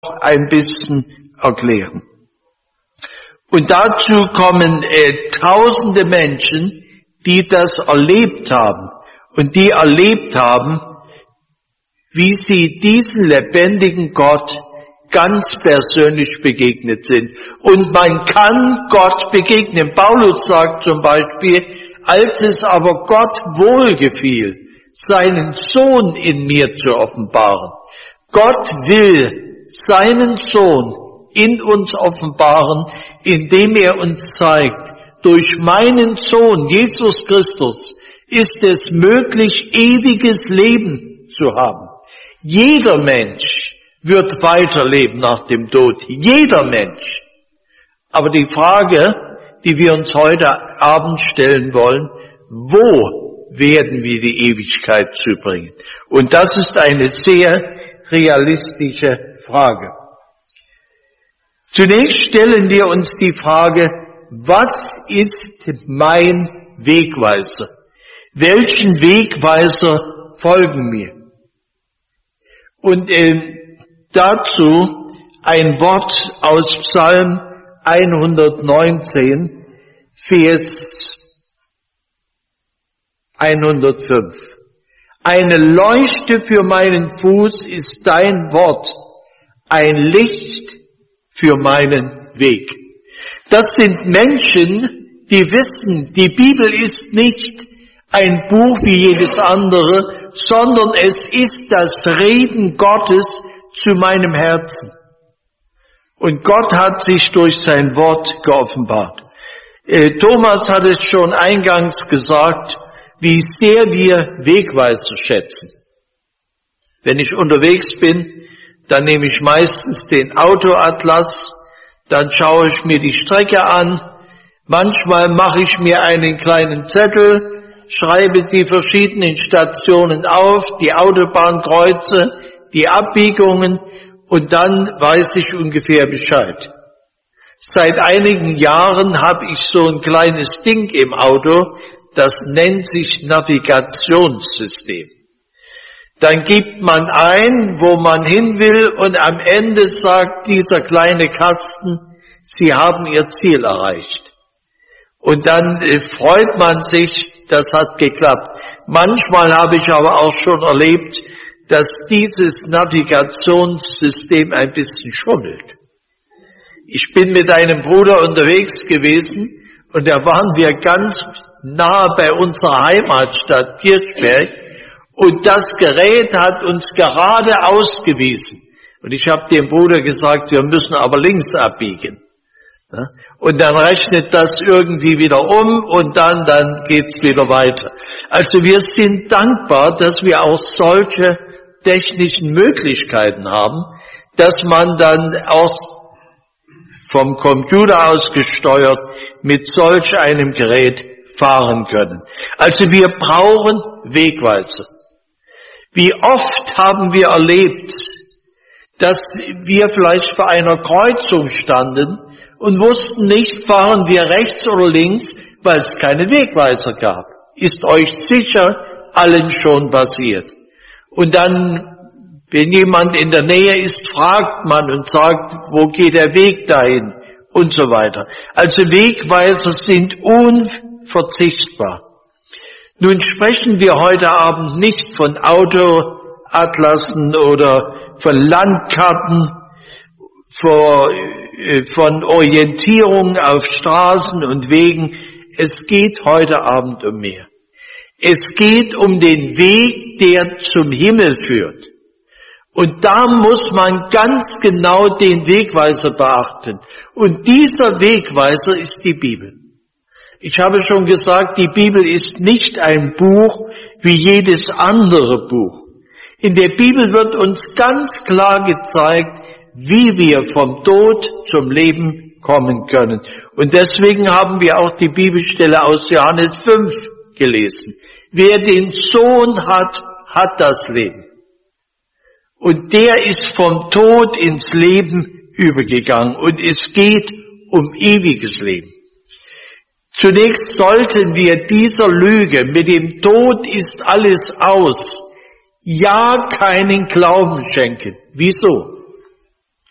ein bisschen erklären. Und dazu kommen tausende Menschen, die das erlebt haben und die erlebt haben, wie sie diesen lebendigen Gott ganz persönlich begegnet sind. Und man kann Gott begegnen. Paulus sagt zum Beispiel, als es aber Gott wohlgefiel, seinen Sohn in mir zu offenbaren. Gott will seinen Sohn in uns offenbaren, indem er uns zeigt, durch meinen Sohn, Jesus Christus, ist es möglich, ewiges Leben zu haben. Jeder Mensch wird weiterleben nach dem Tod. Jeder Mensch. Aber die Frage, die wir uns heute Abend stellen wollen, wo werden wir die Ewigkeit zubringen? Und das ist eine sehr realistische Frage. Zunächst stellen wir uns die Frage, was ist mein Wegweiser? Welchen Wegweiser folgen mir? Und dazu ein Wort aus Psalm 119, Vers 105. Eine Leuchte für meinen Fuß ist dein Wort, ein Licht für meinen Weg. Das sind Menschen, die wissen, die Bibel ist nicht ein Buch wie jedes andere, sondern es ist das Reden Gottes zu meinem Herzen. Und Gott hat sich durch sein Wort geoffenbart. Thomas hat es schon eingangs gesagt, wie sehr wir Wegweiser schätzen. Wenn ich unterwegs bin, dann nehme ich meistens den Autoatlas, dann schaue ich mir die Strecke an, manchmal mache ich mir einen kleinen Zettel, schreibe die verschiedenen Stationen auf, die Autobahnkreuze, die Abbiegungen und dann weiß ich ungefähr Bescheid. Seit einigen Jahren habe ich so ein kleines Ding im Auto, das nennt sich Navigationssystem. Dann gibt man ein, wo man hin will und am Ende sagt dieser kleine Kasten, Sie haben Ihr Ziel erreicht. Und dann freut man sich, das hat geklappt. Manchmal habe ich aber auch schon erlebt, dass dieses Navigationssystem ein bisschen schummelt. Ich bin mit einem Bruder unterwegs gewesen und da waren wir ganz nah bei unserer Heimatstadt Kirchberg und das Gerät hat uns gerade ausgewiesen. Und ich habe dem Bruder gesagt, wir müssen aber links abbiegen. Und dann rechnet das irgendwie wieder um und dann geht's wieder weiter. Also wir sind dankbar, dass wir auch solche technischen Möglichkeiten haben, dass man dann auch vom Computer aus gesteuert mit solch einem Gerät fahren können. Also wir brauchen Wegweiser. Wie oft haben wir erlebt, dass wir vielleicht bei einer Kreuzung standen und wussten nicht, fahren wir rechts oder links, weil es keine Wegweiser gab. Ist euch sicher allen schon passiert. Und dann, wenn jemand in der Nähe ist, fragt man und sagt, wo geht der Weg dahin und so weiter. Also Wegweiser sind unverzichtbar. Nun sprechen wir heute Abend nicht von Autoatlassen oder von Landkarten, von Orientierung auf Straßen und Wegen. Es geht heute Abend um mehr. Es geht um den Weg, der zum Himmel führt. Und da muss man ganz genau den Wegweiser beachten. Und dieser Wegweiser ist die Bibel. Ich habe schon gesagt, die Bibel ist nicht ein Buch wie jedes andere Buch. In der Bibel wird uns ganz klar gezeigt, wie wir vom Tod zum Leben kommen können. Und deswegen haben wir auch die Bibelstelle aus Johannes 5 gelesen. Wer den Sohn hat, hat das Leben. Und der ist vom Tod ins Leben übergegangen. Und es geht um ewiges Leben. Zunächst sollten wir dieser Lüge, mit dem Tod ist alles aus, ja keinen Glauben schenken. Wieso?